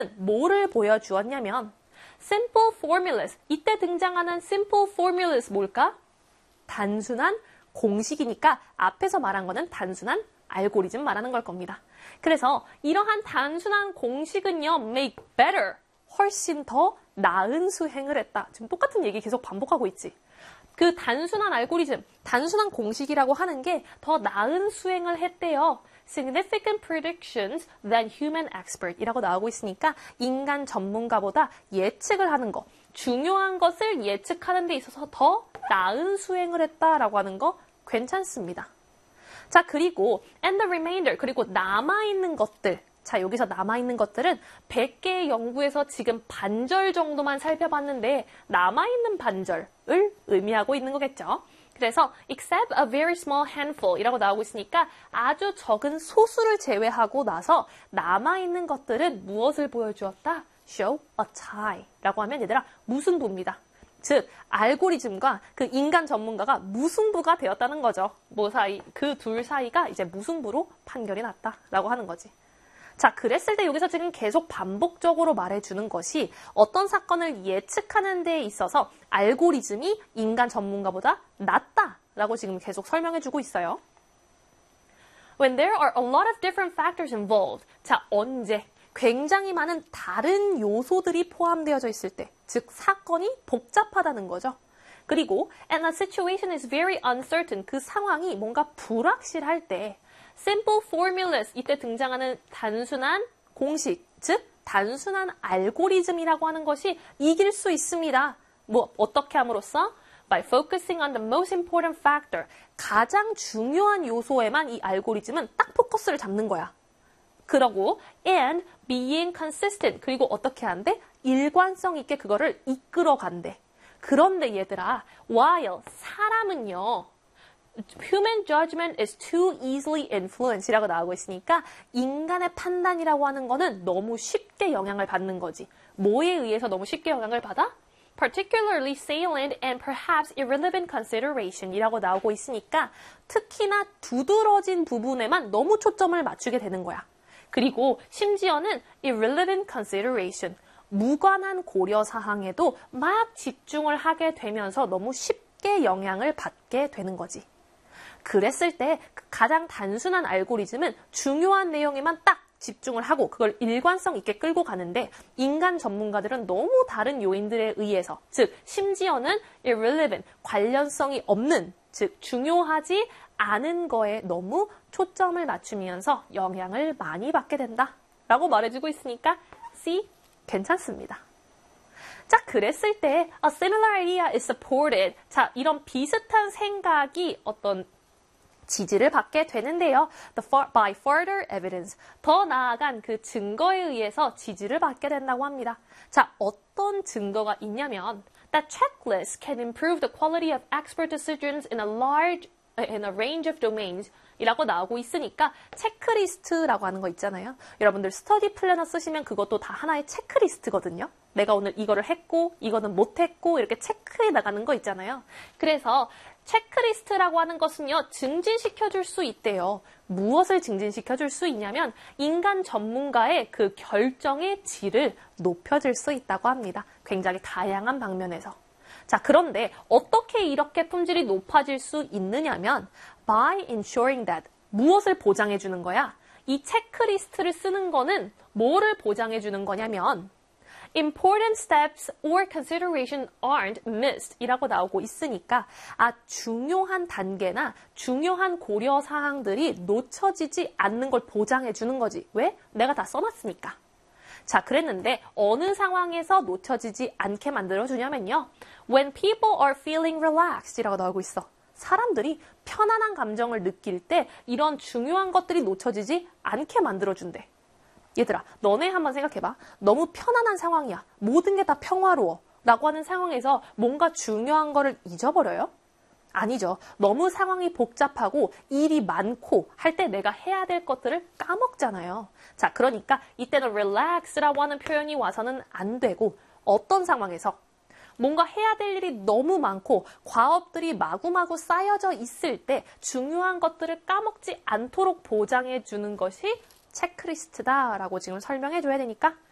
뭐를 보여주었냐면 simple formulas, 이때 등장하는 simple formulas 뭘까? 단순한 공식이니까 앞에서 말한 거는 단순한 알고리즘 말하는 걸 겁니다. 그래서 이러한 단순한 공식은요, make better, 훨씬 더 나은 수행을 했다. 지금 똑같은 얘기 계속 반복하고 있지. 그 단순한 알고리즘, 단순한 공식이라고 하는 게 더 나은 수행을 했대요. Significant predictions than human expert 이라고 나오고 있으니까 인간 전문가보다 예측을 하는 거, 중요한 것을 예측하는 데 있어서 더 나은 수행을 했다라고 하는 거 괜찮습니다. 자, 그리고 and the remainder, 그리고 남아있는 것들. 자, 여기서 남아있는 것들은 100개의 연구에서 지금 반절 정도만 살펴봤는데 남아있는 반절을 의미하고 있는 거겠죠. 그래서 except a very small handful 이라고 나오고 있으니까 아주 적은 소수를 제외하고 나서 남아있는 것들은 무엇을 보여주었다? show a tie 라고 하면 얘들아 무승부입니다. 즉 알고리즘과 그 인간 전문가가 무승부가 되었다는 거죠. 그 둘 사이가 이제 무승부로 판결이 났다라고 하는 거지. 자, 그랬을 때 여기서 지금 계속 반복적으로 말해주는 것이 어떤 사건을 예측하는 데 있어서 알고리즘이 인간 전문가보다 낫다라고 지금 계속 설명해주고 있어요. When there are a lot of different factors involved. 자, 언제? 굉장히 많은 다른 요소들이 포함되어져 있을 때, 즉 사건이 복잡하다는 거죠. 그리고 and the situation is very uncertain. 그 상황이 뭔가 불확실할 때 simple formulas, 이때 등장하는 단순한 공식, 즉 단순한 알고리즘이라고 하는 것이 이길 수 있습니다. 어떻게 함으로써? By focusing on the most important factor. 가장 중요한 요소에만 이 알고리즘은 딱 포커스를 잡는 거야. 그러고 and being consistent. 그리고 어떻게 한대? 일관성 있게 그거를 이끌어 간대. 그런데 얘들아, while 사람은요, human judgment is too easily influenced 이라고 나오고 있으니까 인간의 판단이라고 하는 거는 너무 쉽게 영향을 받는 거지. 뭐에 의해서 너무 쉽게 영향을 받아? Particularly salient and perhaps irrelevant consideration 이라고 나오고 있으니까 특히나 두드러진 부분에만 너무 초점을 맞추게 되는 거야. 그리고 심지어는 irrelevant consideration, 무관한 고려사항에도 막 집중을 하게 되면서 너무 쉽게 영향을 받게 되는 거지. 그랬을 때 가장 단순한 알고리즘은 중요한 내용에만 딱 집중을 하고 그걸 일관성 있게 끌고 가는데 인간 전문가들은 너무 다른 요인들에 의해서, 즉 심지어는 irrelevant, 관련성이 없는, 즉 중요하지 않은 거에 너무 초점을 맞추면서 영향을 많이 받게 된다 라고 말해주고 있으니까 C, 괜찮습니다. 자, 그랬을 때 a similar idea is supported. 자, 이런 비슷한 생각이 어떤 지지를 받게 되는데요. by further evidence. 더 나아간 그 증거에 의해서 지지를 받게 된다고 합니다. 자, 어떤 증거가 있냐면 that checklists can improve the quality of expert decisions in a range of domains 이라고 나오고 있으니까 체크리스트라고 하는 거 있잖아요. 여러분들 스터디 플래너 쓰시면 그것도 다 하나의 체크리스트거든요. 내가 오늘 이거를 했고 이거는 못했고 이렇게 체크해 나가는 거 있잖아요. 그래서 체크리스트라고 하는 것은요, 증진시켜줄 수 있대요. 무엇을 증진시켜줄 수 있냐면 인간 전문가의 그 결정의 질을 높여줄 수 있다고 합니다. 굉장히 다양한 방면에서. 자, 그런데 어떻게 이렇게 품질이 높아질 수 있느냐면 by ensuring that, 무엇을 보장해 주는 거야? 이 체크리스트를 쓰는 거는 뭐를 보장해 주는 거냐면 important steps or consideration aren't missed 이라고 나오고 있으니까 중요한 단계나 중요한 고려사항들이 놓쳐지지 않는 걸 보장해 주는 거지. 왜? 내가 다 써놨으니까. 자, 그랬는데 어느 상황에서 놓쳐지지 않게 만들어주냐면요. When people are feeling relaxed 이라고 나오고 있어. 사람들이 편안한 감정을 느낄 때 이런 중요한 것들이 놓쳐지지 않게 만들어준대. 얘들아, 너네 한번 생각해봐. 너무 편안한 상황이야. 모든 게 다 평화로워. 라고 하는 상황에서 뭔가 중요한 거를 잊어버려요? 아니죠. 너무 상황이 복잡하고 일이 많고 할 때 내가 해야 될 것들을 까먹잖아요. 자, 그러니까 이때는 relax라고 하는 표현이 와서는 안 되고 어떤 상황에서 뭔가 해야 될 일이 너무 많고 과업들이 마구마구 쌓여져 있을 때 중요한 것들을 까먹지 않도록 보장해 주는 것이 체크리스트다라고 지금 설명해 줘야 되니까